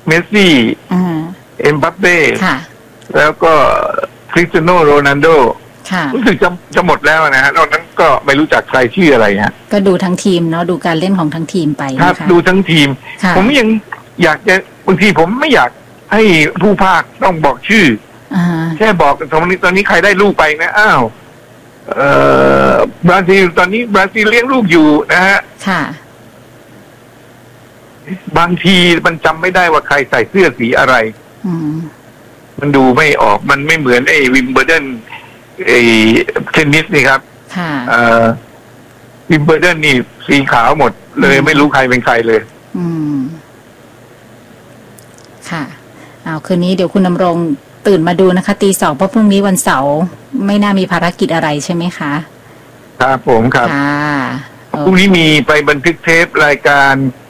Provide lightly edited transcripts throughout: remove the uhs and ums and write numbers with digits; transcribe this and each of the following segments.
เมสซี่เอ็มบัปเป้แล้วก็คริสเตียโนโรนัลโดรู้สึกจะหมดแล้วนะฮะนอกนั้นก็ไม่รู้จักใครชื่ออะไรฮะก็ดูทั้งทีมเนาะดูการเล่นของทั้งทีมไปครับดูทั้งทีมผมยังอยากจะบางทีผมไม่อยากให้ผู้ภาคต้องบอกชื่อแค่บอกตอนนี้ใครได้ลูกไปนะอ้าวบราซิลตอนนี้บราซิลเลี้ยงลูกอยู่นะฮะบางทีมันจำไม่ได้ว่าใครใส่เสื้อสีอะไรมันดูไม่ออกมันไม่เหมือนไอ้วิมเบิลเดนไอ้เทนนิสนี่ครับวิมเบิลเดนนี่สีขาวหมดเลยไม่รู้ใครเป็นใครเลยค่ะเอาคืนนี้เดี๋ยวคุณดำรงตื่นมาดูนะคะตี 2เพราะพรุ่งนี้วันเสาร์ไม่น่ามีภารกิจอะไรใช่ไหมคะครับผมครับพรุ่งนี้มีไปบันทึกเทปรายการ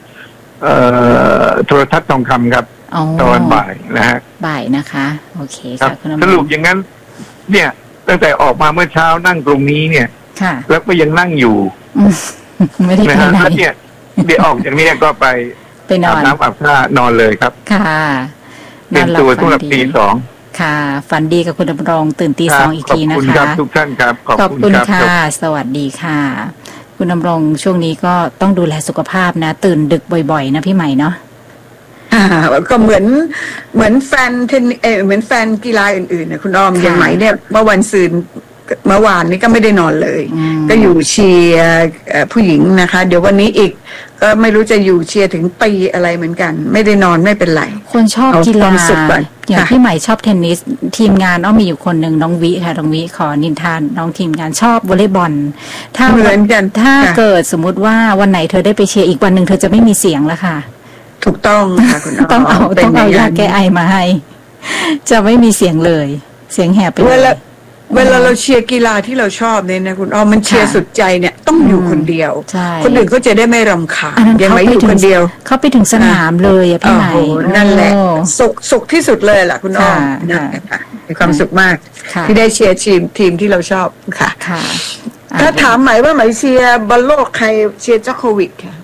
โทรทัศน์ทองคำครับตอนบ่ายนะฮะบ่ายนะคะโอเคค่ะคุณดำรงสรุปอย่างนั้นเนี่ยตั้งแต่ออกมาเมื่อเช้านั่งตรงนี้เนี่ยแล้วก็ยังนั่งอยู่ไม่ได้ไปไหนแล้วเนี่ยเดี๋ยวออกจากนี้ก็ไปนอนอาบน้ำอาบท่านอนเลยครับค่ะเตรียมตัวสำหรับตี 2 ค่ะฝันดีกับคุณดำรงตื่นตี 2อีกทีนะคะขอบคุณครับทุกท่านครับขอบคุณค่ะสวัสดีค่ะคุณดำรงช่วงนี้ก็ต้องดูแลสุขภาพนะตื่นดึกบ่อยๆนะพี่ใหม่เนาะก็เหมือนแฟนเหมือนแฟนกีฬาอื่นๆนะคุณอ้อมอย่างไหมเนี่ยเมื่อวานนี้ก็ไม่ได้นอนเลยก็อยู่เชียร์ผู้หญิงนะคะเดี๋ยววันนี้อีกก็ไม่รู้จะอยู่เชียร์ถึงปีอะไรเหมือนกันไม่ได้นอนไม่เป็นไรคนชอบกีฬาอย่างพี่ใหม่ชอบเทนนิสทีมงานมีอยู่คนหนึ่งน้องวิค่ะน้องวิขอนินทานน้องทีมงานชอบวอลเลย์บอลถ้าเหมือนกันถ้าเกิดสมมุติว่าวันไหนเธอได้ไปเชียร์อีกวันหนึ่งเธอจะไม่มีเสียงแล้วค่ะถูกต้องค่ะคุณต้องเอายาแก้ไอมาให้จะไม่มีเสียงเลยเสียงแหบไปเลยเวลาเราเชียร์กีฬาที่เราชอบเนี่ยนะคุณมันเชียร์สุดใจเนี่ยต้องอยู่คนเดียวคนอื่นก็จะได้ไม่รำคาญยังไม่อยู่คนเดียวเขาไปถึงสนามเลยอะพี่ใหม่นั่นแหละสุขที่สุดเลยแหละคุณอ้อมมีความสุขมากที่ได้เชียร์ทีมที่เราชอบค่ะถ้าถามหมายว่าหมายเชียร์บอลโลกใครเชียร์โจโควิชค่ะ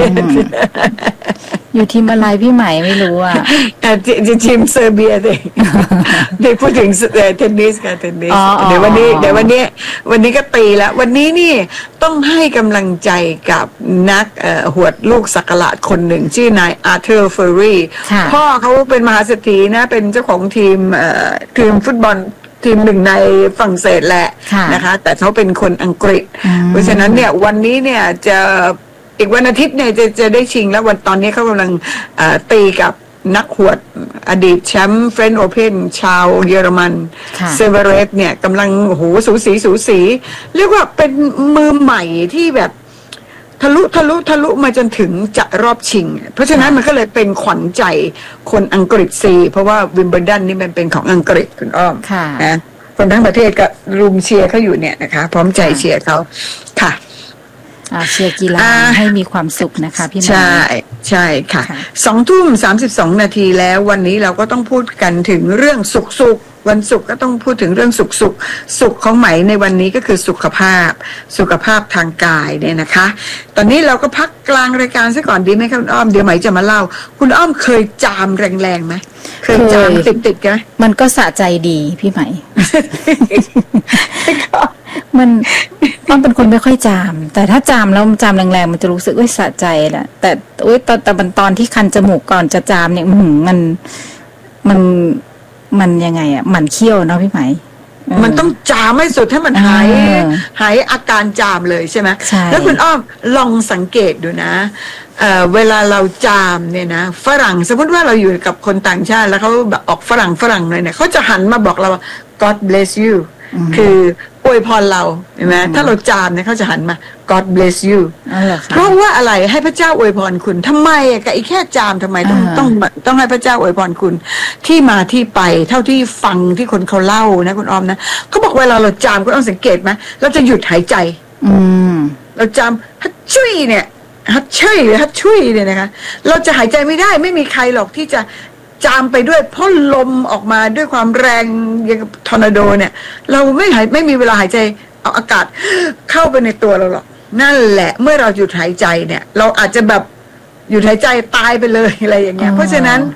อยู่ทีมอะไรพี่ใหม่ไม่รู้อ่ะทีมเซอร์เบียเลยได้พูดถึงเทนนิสค่ะเทนนิสเดี๋ยววันนี้ก็ตีแล้ววันนี้นี่ต้องให้กำลังใจกับนักหวดลูกสักหลาดคนหนึ่งชื่อนายอาร์เธอร์เฟอร์รี่พ่อเขาเป็นมหาเศรษฐีนะเป็นเจ้าของทีมฟุตบอลทีมหนึ่งในฝรั่งเศสแหละนะคะแต่เขาเป็นคนอังกฤษเพราะฉะนั้นเนี่ยวันนี้เนี่ยจะอีกวันอาทิตย์เนี่ยจะได้ชิงแล้ววันตอนนี้เขากำลังตีกับนักหวดอดีตแชมป์เฟรนช์โอเพนชาวเยอรมันเซเวเรสเนี่ยกำลังโหสูสีเรียกว่าเป็นมือใหม่ที่แบบทะลุมาจนถึงจะรอบชิงเพราะฉะนั้นมันก็เลยเป็นขวัญใจคนอังกฤษเพราะว่าวิมเบิลดันนี่มันเป็นของอังกฤษคุณอ้อมนะคนทั้งประเทศก็รุมเชียร์เขาอยู่เนี่ยนะคะพร้อมใจเชียร์เขาค่ะเชียร์กีฬาให้มีความสุขนะคะพี่ใช่ค่ะ20:32 นาทีแล้ววันนี้เราก็ต้องพูดกันถึงเรื่องสุขวันศุกร์ก็ต้องพูดถึงเรื่องสุขของไหมในวันนี้ก็คือสุขภาพทางกายเนี่ยนะคะตอนนี้เราก็พักกลางรายการซะก่อนดีไหมครับคุณอ้อมเดี๋ยวไหมจะมาเล่าคุณอ้อมเคยจามแรงๆไหมเคยจามติดกันมันก็สะใจดีพี่ไหมมันเป็นคนไม่ค่อยจามแต่ถ้าจามแล้วจามแรงๆมันจะรู้สึกสะใจแหละแต่แต่ตอนที่คันจมูกก่อนจะจามเนี่ยมันยังไงอ่ะมันเคี้ยวเนาะพี่ไหมมันต้องจามให้สุดให้มันหายอาการจามเลยใช่ไหมแล้วคุณอ้อมลองสังเกตดูนะเวลาเราจามเนี่ยนะฝรั่งสมมติว่าเราอยู่กับคนต่างชาติแล้วเขาแบบออกฝรั่งเลยเนี่ยเขาจะหันมาบอกเราว่า God bless you คืออวยพรเราเห็นไหมถ้าเราจามเนี่ยเขาจะหันมา God bless you เพราะว่าอะไรให้พระเจ้าอวยพรคุณทำไมกับอีแค่จามทำไมต้องให้พระเจ้าอวยพรคุณที่มาที่ไปเท่าที่ฟังที่คนเขาเล่านะคุณอ้อมนะเขาบอกเวลาเราจามคุณอ้อมสังเกตไหมเราจะหยุดหายใจเราจามฮัดชุยเนี่ยฮัดชุยหรือฮัดชุยเนี่ยนะคะเราจะหายใจไม่ได้ไม่มีใครหรอกที่จะจามไปด้วยเพราะลมออกมาด้วยความแรงอย่างทอร์นาโดเนี่ยเราไม่มีเวลาหายใจเอาอากาศเข้าไปในตัวเราหรอกนั่นแหละเมื่อเราหยุดหายใจเนี่ยเราอาจจะแบบหยุดหายใจตายไปเลยอะไรอย่างเงี้ยเพราะฉะนั้น